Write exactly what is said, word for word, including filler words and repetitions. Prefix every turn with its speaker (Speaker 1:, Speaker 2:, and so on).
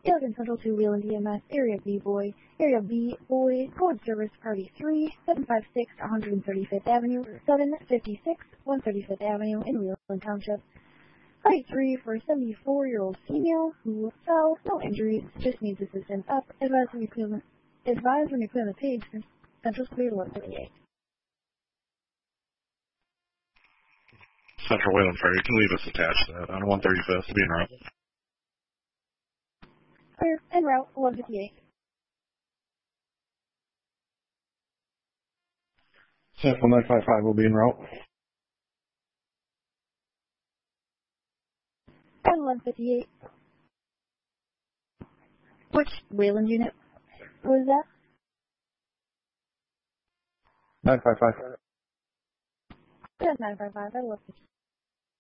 Speaker 1: eleven Central to Wheeling D M S, Area B Boy, Area B Boy, Code Service Party three, seven five six, one thirty-fifth Avenue, seven fifty-six, one thirty-fifth Avenue in Wheeling Township. Party three for a seventy-four-year-old female who fell, no injuries, just needs assistance up, advised when you clear the, advised when you clear the page, Central's cleared one thirty-eight.
Speaker 2: Central Wayland Ferry, you can leave us attached to that on one thirty-fifth, be en route.
Speaker 1: Clear, en route, one fifty-eight.
Speaker 2: Central nine five five will be en route.
Speaker 1: And one fifty-eight. Which Wayland unit was that?
Speaker 2: nine five five.
Speaker 1: That's nine five five, I love it.